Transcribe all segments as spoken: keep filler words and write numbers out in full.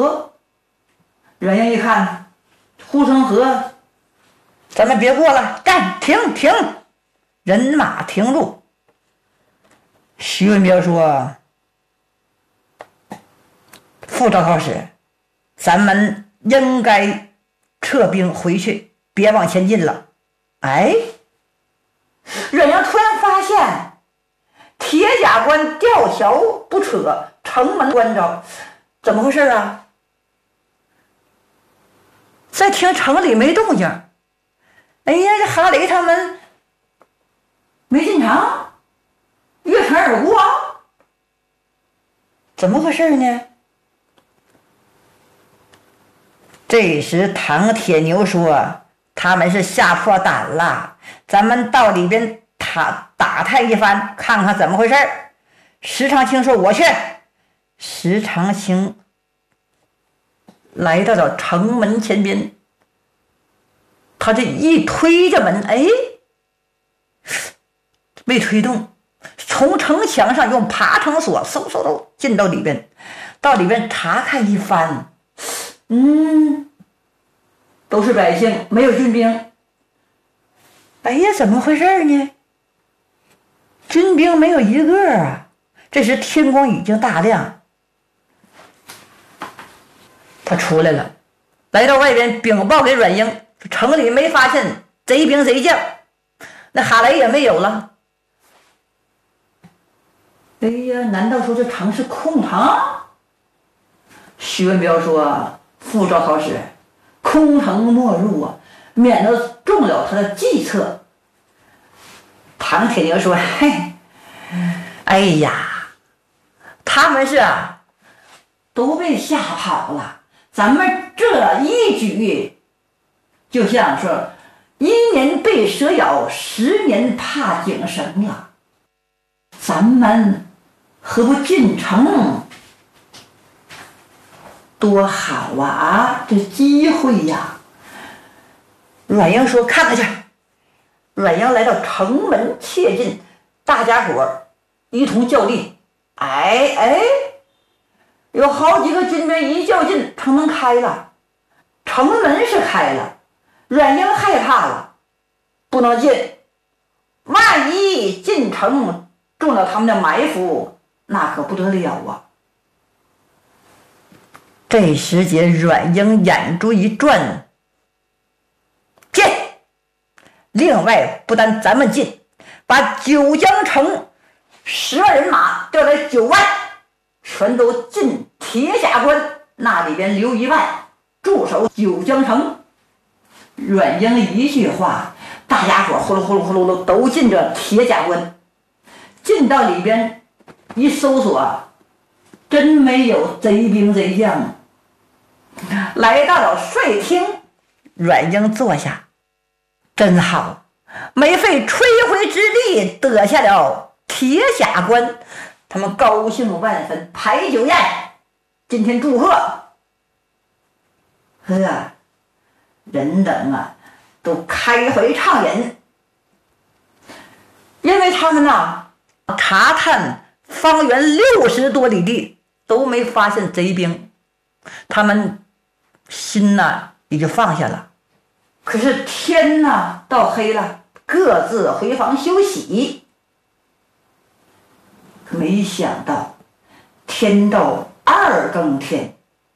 河。阮英一看，护城河，咱们别过了，站，停停，人马停住。徐文彪说：“副招讨使，咱们应该撤兵回去，别往前进了。”哎，阮英突然发现铁甲关吊桥不扯，城门关着，怎么回事啊？再听城里没动静，哎呀，这哈雷他们没进城，越城而过，怎么回事呢？这时唐铁牛说：“他们是吓破胆了，咱们到里边打打探一番，看看怎么回事。”石长青说：“我去。”石长青来到了城门前边，他这一推着门，哎，没推动，从城墙上用爬藤索嗖嗖嗖进到里边，到里边查看一番，嗯，都是百姓，没有军兵。哎呀，怎么回事呢？军兵没有一个啊！这时天光已经大亮，他出来了，来到外边禀报给阮英，城里没发现贼兵贼将，那哈雷也没有了。哎呀，难道说这城是空城？徐文彪说：“副招讨使，空城莫入啊，免得中了他的计策。”唐铁牛说：“嘿，哎呀，他们是啊，都被吓跑了。咱们这一举，就像说一年被蛇咬，十年怕井绳了。咱们何不进城？多好啊，这机会呀！”阮英说：“看看去。”阮英来到城门切近，大家伙一同较力。哎哎，有好几个军兵一较劲，城门开了，城门是开了，阮英害怕了，不能进，万一进城中了他们的埋伏，那可不得了啊！这时节，阮英眼珠一转，进。另外，不但咱们进，把九江城十万人马调来九万，全都进铁甲关，那里边留一万驻守九江城。阮英一句话，大家伙呼噜呼噜呼噜噜都进着铁甲关，进到里边一搜索，真没有贼兵贼将。来到了帅厅，阮英坐下，真好，没费吹灰之力得下了铁甲关，他们高兴万分，排酒宴，今天祝贺。呵，人等啊都开怀畅饮，因为他们呐查探方圆六十多里地都没发现贼兵，他们心呐也就放下了。可是天呐到黑了，各自回房休息。可没想到天到二更天，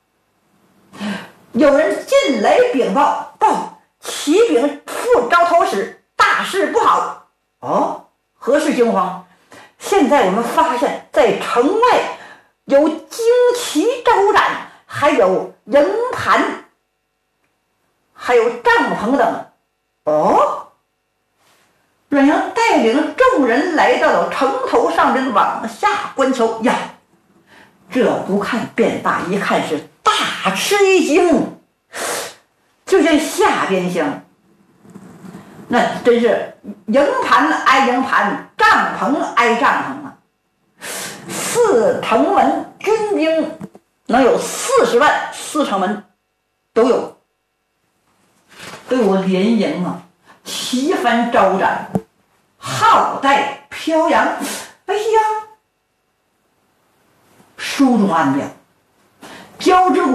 有人进来禀报，报启禀副招讨使，大事不好。哦，何事惊慌？现在我们发现在城外有旌旗招展，还有营盘，还有帐篷等。哦，阮阳带领众人来到了城头上边，往下观瞧呀，这不看便罢，一看是大吃一惊，就见下边厢那真是营盘挨营盘，帐篷挨帐篷啊！四城门军兵能有四十万，四城门都有，都有连营啊，旗帆招展，号带飘扬。哎呀，书中暗表，标志